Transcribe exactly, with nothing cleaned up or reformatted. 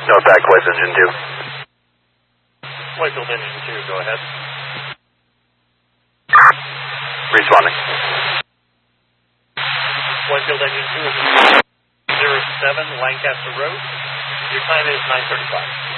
Northback, West Engine two. Whitefield Engine two, go ahead. Responding. Whitefield Engine two is zero seven Lancaster Road. Your time is nine thirty-five.